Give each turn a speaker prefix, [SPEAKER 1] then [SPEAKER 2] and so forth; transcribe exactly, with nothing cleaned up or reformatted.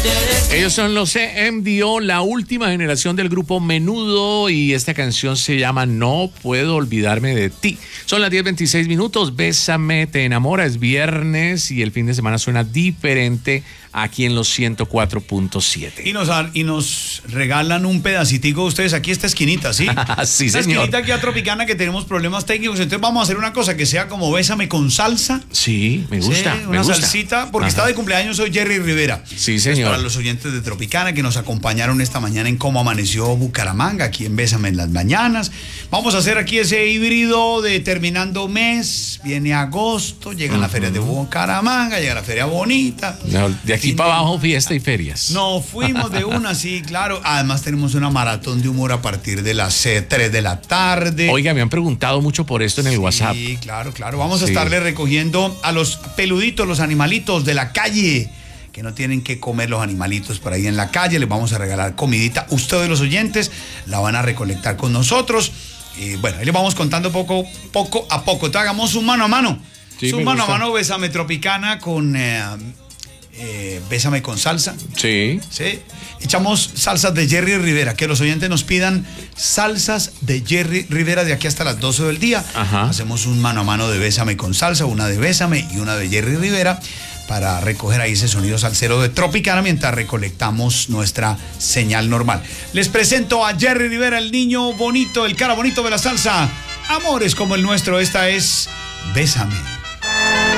[SPEAKER 1] Ellos son los C M D O, la última generación del grupo Menudo, y esta canción se llama No Puedo Olvidarme de Ti. Son las diez veintiséis minutos, Bésame, te enamora, es viernes y el fin de semana suena diferente aquí en los ciento cuatro punto siete.
[SPEAKER 2] Y nos, y nos regalan un pedacitico ustedes aquí, esta esquinita, ¿sí?
[SPEAKER 1] Sí,
[SPEAKER 2] Esta
[SPEAKER 1] señor.
[SPEAKER 2] esquinita aquí a Tropicana, que tenemos problemas técnicos, entonces vamos a hacer una cosa que sea como Bésame con salsa.
[SPEAKER 1] Sí, me gusta,
[SPEAKER 2] Sí,
[SPEAKER 1] me
[SPEAKER 2] una
[SPEAKER 1] gusta.
[SPEAKER 2] salsita, porque
[SPEAKER 1] Ajá.
[SPEAKER 2] está de cumpleaños hoy Jerry Rivera.
[SPEAKER 1] Sí, señor.
[SPEAKER 2] Pues para los oyentes de Tropicana que nos acompañaron esta mañana en Cómo Amaneció Bucaramanga, aquí en Bésame en las Mañanas. Vamos a hacer aquí ese híbrido de terminando mes, viene agosto, llega uh-huh. la feria de Bucaramanga, llega la feria bonita.
[SPEAKER 1] No, de aquí
[SPEAKER 2] fin
[SPEAKER 1] para
[SPEAKER 2] de...
[SPEAKER 1] abajo, fiesta y ferias.
[SPEAKER 2] No, fuimos de una, sí, claro. Además tenemos una maratón de humor a partir de las eh, tres de la tarde.
[SPEAKER 1] Oiga, me han preguntado mucho por esto en el
[SPEAKER 2] sí,
[SPEAKER 1] WhatsApp.
[SPEAKER 2] Sí, claro, claro. Vamos
[SPEAKER 1] sí.
[SPEAKER 2] a estarle recogiendo a los peluditos, los animalitos de la calle, que no tienen que comer los animalitos por ahí en la calle. Les vamos a regalar comidita. Ustedes, los oyentes, la van a recolectar con nosotros. Y bueno, ahí les vamos contando poco, poco a poco. Te hagamos un mano a mano.
[SPEAKER 1] Sí,
[SPEAKER 2] un mano gusta. a mano, Bésame Tropicana con... Eh, Eh, Bésame con salsa.
[SPEAKER 1] Sí.
[SPEAKER 2] Sí. Echamos salsas de Jerry Rivera. Que los oyentes nos pidan salsas de Jerry Rivera de aquí hasta las doce del día.
[SPEAKER 1] Ajá.
[SPEAKER 2] Hacemos un mano a mano de Bésame con salsa, una de Bésame y una de Jerry Rivera, para recoger ahí ese sonido salsero de Tropicana mientras recolectamos nuestra señal normal. Les presento a Jerry Rivera, el niño bonito, el cara bonito de la salsa. Amores como el nuestro, esta es Bésame.